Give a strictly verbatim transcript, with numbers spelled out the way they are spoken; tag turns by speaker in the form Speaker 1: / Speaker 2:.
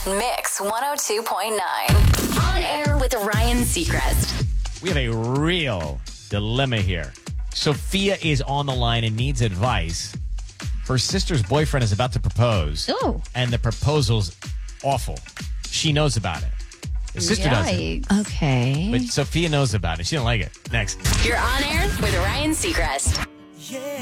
Speaker 1: Mix one oh two point nine. On air with Ryan Seacrest.
Speaker 2: We have a real dilemma here. Sophia is on the line and needs advice. Her sister's boyfriend is about to propose.
Speaker 3: Oh.
Speaker 2: And the proposal's awful. She knows about it. The sister doesn't.
Speaker 3: Yikes.
Speaker 4: Okay.
Speaker 2: But Sophia knows about it. She didn't like it. Next.
Speaker 1: You're on air with Ryan Seacrest.
Speaker 5: Yeah.